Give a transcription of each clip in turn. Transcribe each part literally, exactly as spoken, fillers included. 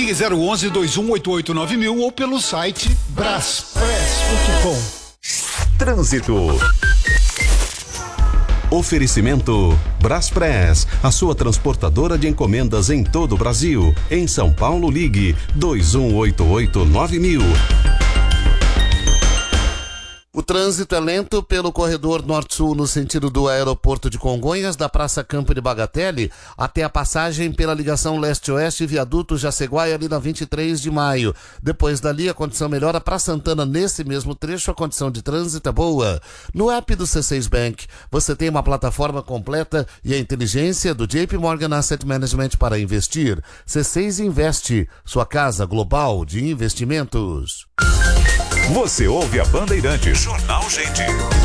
Ligue zero onze, dois um oito oito, nove mil ou pelo site braspress ponto com. Trânsito. Oferecimento Braspress, a sua transportadora de encomendas em todo o Brasil. Em São Paulo, ligue dois um oito oito, nove mil. O trânsito é lento pelo corredor norte-sul no sentido do aeroporto de Congonhas, da Praça Campo de Bagatelle até a passagem pela ligação leste-oeste, viaduto Jaceguai, ali na vinte e três de maio. Depois dali a condição melhora para Santana. Nesse mesmo trecho a condição de trânsito é boa. No app do C seis Bank você tem uma plataforma completa e a inteligência do J P Morgan Asset Management para investir. C seis Investe, sua casa global de investimentos. Você ouve a Bandeirantes. Jornal Gente.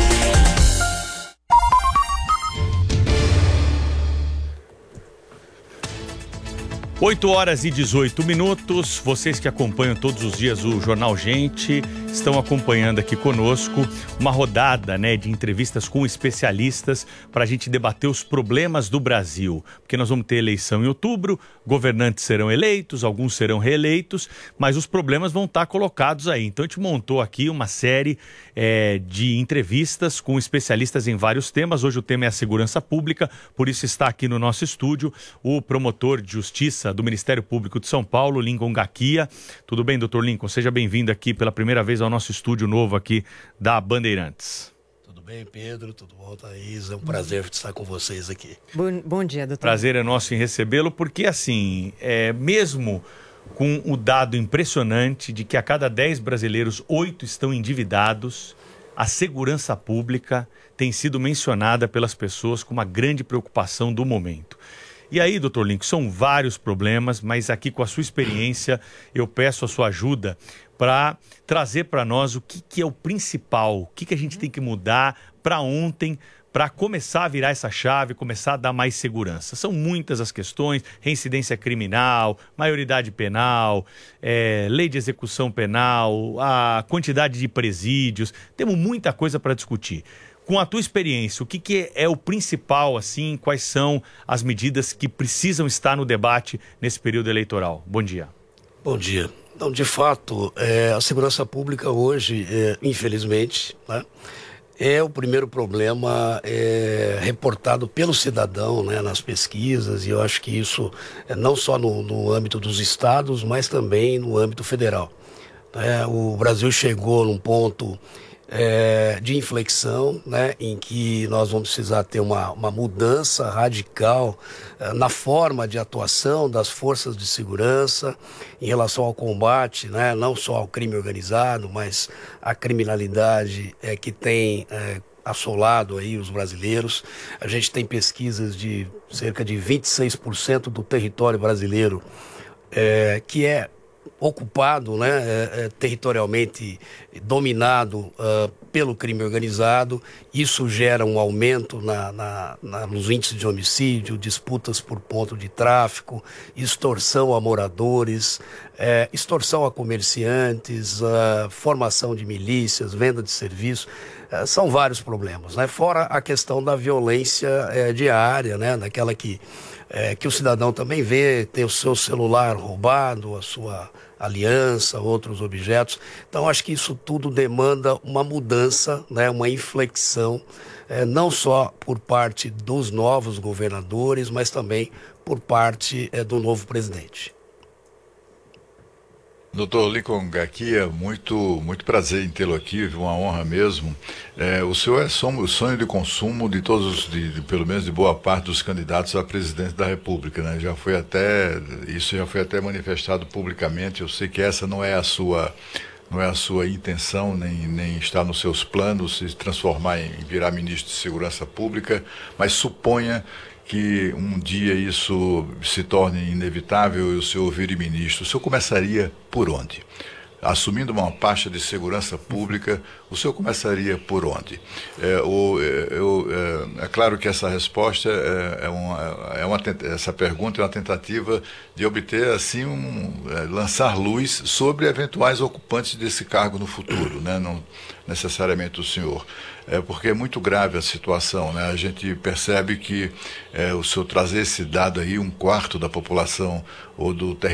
oito horas e dezoito minutos. Vocês que acompanham todos os dias o Jornal Gente estão acompanhando aqui conosco uma rodada, né, de entrevistas com especialistas para a gente debater os problemas do Brasil. Porque nós vamos ter eleição em outubro, governantes serão eleitos, alguns serão reeleitos, mas os problemas vão estar colocados aí. Então a gente montou aqui uma série é, de entrevistas com especialistas em vários temas. Hoje o tema é a segurança pública, por isso está aqui no nosso estúdio o promotor de justiça do Ministério Público de São Paulo, Lincoln Gaquia. Tudo bem, doutor Lincoln? Seja bem-vindo aqui pela primeira vez ao nosso estúdio novo aqui da Bandeirantes. Tudo bem, Pedro? Tudo bom, Thaís? É um prazer estar com vocês aqui. Bom, bom dia, doutor. Prazer é nosso em recebê-lo, porque assim, é, mesmo com o dado impressionante de que a cada dez brasileiros, oito estão endividados, a segurança pública tem sido mencionada pelas pessoas como uma grande preocupação do momento. E aí, doutor Lincoln, são vários problemas, mas aqui com a sua experiência, eu peço a sua ajuda para trazer para nós o que, que é o principal, o que, que a gente tem que mudar para ontem, para começar a virar essa chave, começar a dar mais segurança. São muitas as questões: reincidência criminal, maioridade penal, é, lei de execução penal, a quantidade de presídios. Temos muita coisa para discutir. Com a tua experiência, o que, que é o principal, assim, quais são as medidas que precisam estar no debate nesse período eleitoral? Bom dia. Bom dia. Então, de fato, é, a segurança pública hoje, é, infelizmente, né, é o primeiro problema é, reportado pelo cidadão, né, nas pesquisas, e eu acho que isso é não só no, no âmbito dos estados, mas também no âmbito federal. É, o Brasil chegou num ponto É, de inflexão, né, em que nós vamos precisar ter uma, uma mudança radical é, na forma de atuação das forças de segurança em relação ao combate, né, não só ao crime organizado, mas à criminalidade é, que tem é, assolado aí os brasileiros. A gente tem pesquisas de cerca de vinte e seis por cento do território brasileiro é, que é ocupado, né, é, é, territorialmente dominado uh, pelo crime organizado. Isso gera um aumento na, na, na, nos índices de homicídio, disputas por ponto de tráfico, extorsão a moradores, é, extorsão a comerciantes, uh, formação de milícias, venda de serviços. Uh, são vários problemas, né? Fora a questão da violência é, diária, né, daquela que É, que o cidadão também vê, tem o seu celular roubado, a sua aliança, outros objetos. Então, acho que isso tudo demanda uma mudança, né, uma inflexão, é, não só por parte dos novos governadores, mas também por parte é, do novo presidente. doutor Lincoln Gaquia, muito, muito prazer em tê-lo aqui, uma honra mesmo. É, o senhor é o sonho de consumo de todos, de, de, pelo menos de boa parte dos candidatos a presidente da República, né? Já foi até, isso já foi até manifestado publicamente. Eu sei que essa não é a sua, não é a sua intenção, nem, nem está nos seus planos se transformar em, em virar ministro de Segurança Pública, mas suponha que um dia isso se torne inevitável e o senhor vire ministro. O senhor começaria por onde? Assumindo uma pasta de segurança pública, o senhor começaria por onde? É, o, eu, é, é claro que essa resposta, é, é uma, é uma, essa pergunta é uma tentativa de obter, assim, um, é, lançar luz sobre eventuais ocupantes desse cargo no futuro, né? Não necessariamente o senhor. É porque é muito grave a situação, né? A gente percebe que é, o senhor trazer esse dado aí, um quarto da população ou do território